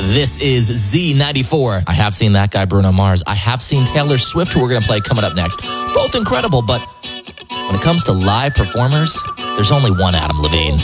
This is Z94. I have seen that guy, Bruno Mars. I have seen Taylor Swift, who we're going to play coming up next. Both incredible, but when it comes to live performers, there's only one Adam Levine.